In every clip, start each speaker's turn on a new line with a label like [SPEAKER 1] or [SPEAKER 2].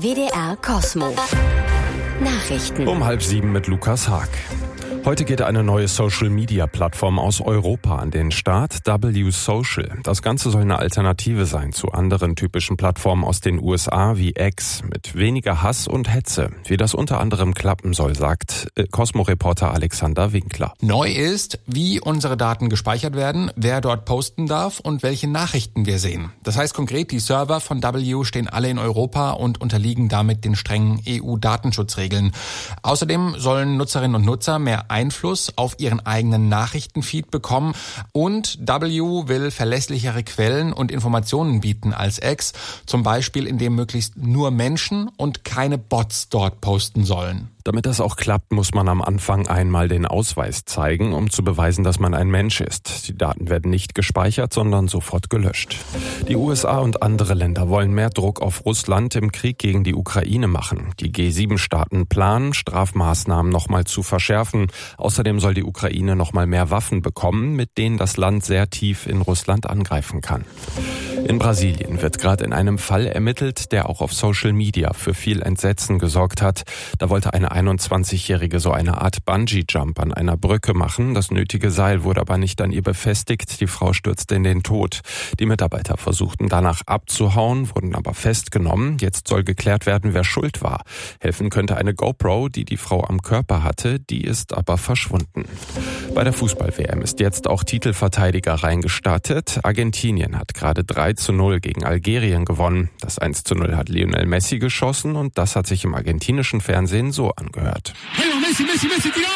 [SPEAKER 1] WDR Cosmo. Nachrichten.
[SPEAKER 2] Um 6:30 mit Lukas Haag. Heute geht eine neue Social-Media-Plattform aus Europa an den Start, W Social. Das Ganze soll eine Alternative sein zu anderen typischen Plattformen aus den USA wie X, mit weniger Hass und Hetze. Wie das unter anderem klappen soll, sagt Cosmo-Reporter Alexander Winkler.
[SPEAKER 3] Neu ist, wie unsere Daten gespeichert werden, wer dort posten darf und welche Nachrichten wir sehen. Das heißt konkret, die Server von W stehen alle in Europa und unterliegen damit den strengen EU-Datenschutzregeln. Außerdem sollen Nutzerinnen und Nutzer mehr Einfluss auf ihren eigenen Nachrichtenfeed bekommen und W will verlässlichere Quellen und Informationen bieten als X, zum Beispiel indem möglichst nur Menschen und keine Bots dort posten sollen.
[SPEAKER 2] Damit das auch klappt, muss man am Anfang einmal den Ausweis zeigen, um zu beweisen, dass man ein Mensch ist. Die Daten werden nicht gespeichert, sondern sofort gelöscht. Die USA und andere Länder wollen mehr Druck auf Russland im Krieg gegen die Ukraine machen. Die G7-Staaten planen, Strafmaßnahmen nochmal zu verschärfen. Außerdem soll die Ukraine nochmal mehr Waffen bekommen, mit denen das Land sehr tief in Russland angreifen kann. In Brasilien wird gerade in einem Fall ermittelt, der auch auf Social Media für viel Entsetzen gesorgt hat. Da wollte eine 21-Jährige so eine Art Bungee-Jump an einer Brücke machen. Das nötige Seil wurde aber nicht an ihr befestigt. Die Frau stürzte in den Tod. Die Mitarbeiter versuchten danach abzuhauen, wurden aber festgenommen. Jetzt soll geklärt werden, wer schuld war. Helfen könnte eine GoPro, die die Frau am Körper hatte. Die ist aber verschwunden. Bei der Fußball-WM ist jetzt auch Titelverteidiger reingestartet. Argentinien hat gerade 3:0 gegen Algerien gewonnen. Das 1:0 hat Lionel Messi geschossen und das hat sich im argentinischen Fernsehen so angehört.
[SPEAKER 4] Messi, tirado!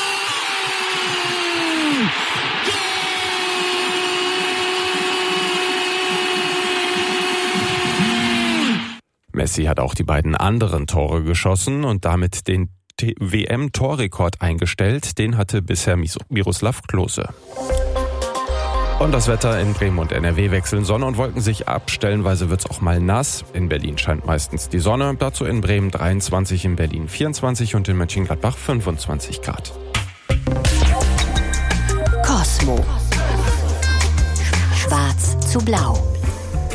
[SPEAKER 2] Messi hat auch die beiden anderen Tore geschossen und damit den WM-Torrekord eingestellt. Den hatte bisher Miroslav Klose. Und das Wetter in Bremen und NRW wechseln Sonne und Wolken sich ab. Stellenweise wird's auch mal nass. In Berlin scheint meistens die Sonne. Dazu in Bremen 23, in Berlin 24 und in Mönchengladbach 25 Grad.
[SPEAKER 1] Cosmo. Schwarz zu blau.